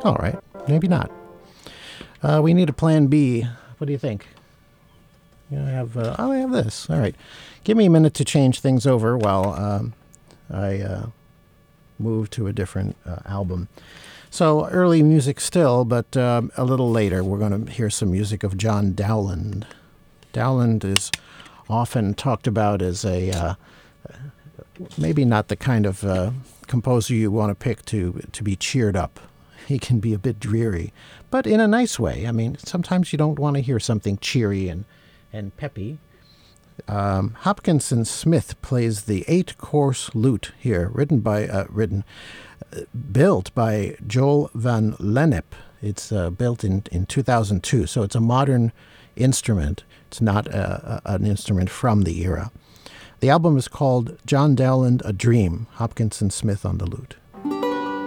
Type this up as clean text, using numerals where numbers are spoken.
All right, maybe not. We need a plan B. What do you think? I have this. All right. Give me a minute to change things over while I move to a different album. So early music still, but a little later we're going to hear some music of John Dowland. Dowland is often talked about as a maybe not the kind of composer you want to pick to be cheered up. He can be a bit dreary, but in a nice way. I mean, sometimes you don't want to hear something cheery and peppy. Hopkinson Smith plays the 8-course lute here, built by Joel van Lennep. It's built in 2002, so it's a modern instrument. It's not an instrument from the era. The album is called John Dowland, A Dream, Hopkinson Smith on the lute.